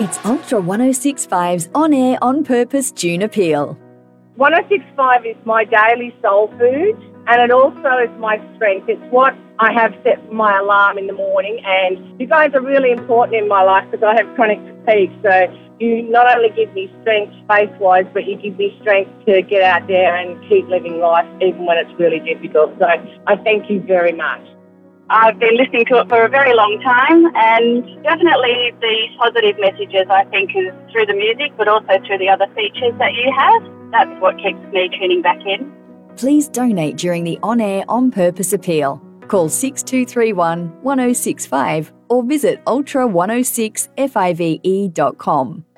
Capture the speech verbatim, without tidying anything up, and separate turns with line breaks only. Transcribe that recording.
It's Ultra one oh six point five's On Air, On Purpose June Appeal.
one oh six point five is my daily soul food, and it also is my strength. It's what I have set for my alarm in the morning, and you guys are really important in my life because I have chronic fatigue. So you not only give me strength face-wise, but you give me strength to get out there and keep living life even when it's really difficult. So I thank you very much.
I've been listening to it for a very long time, and definitely the positive messages, I think, is through the music, but also through the other features that you have. That's what keeps me tuning back in.
Please donate during the On Air, On Purpose Appeal. Call six two three one, one oh six five or visit ultra one oh six five dot com.